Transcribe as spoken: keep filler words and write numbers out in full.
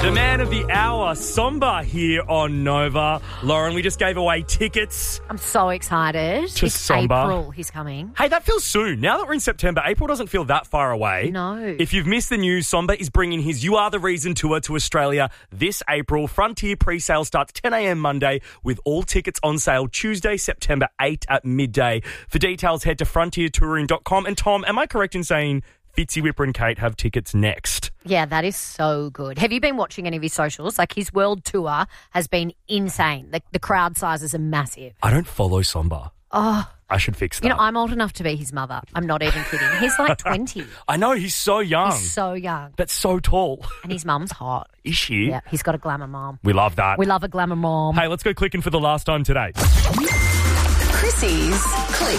The man of the hour, Somba, here on Nova. Lauren, we just gave away tickets. I'm so excited. To it's Somba. April, he's coming. Hey, that feels soon. Now that we're in September, April doesn't feel that far away. No. If you've missed the news, Somba is bringing his You Are The Reason tour to Australia this April. Frontier pre-sale starts ten a.m. Monday with all tickets on sale Tuesday, September eighth at midday. For details, head to frontier touring dot com. And Tom, am I correct in saying Fitzy, Whipper and Kate have tickets next? Yeah, that is so good. Have you been watching any of his socials? Like, his world tour has been insane. The, the crowd sizes are massive. I don't follow Somba. Oh. I should fix that. You know, I'm old enough to be his mother. I'm not even kidding. He's like twenty. I know, he's so young. He's so young. But so tall. And his mum's hot. Is she? Yeah, he's got a glamour mom. We love that. We love a glamour mom. Hey, let's go clicking for the last time today. Chrissy's Click.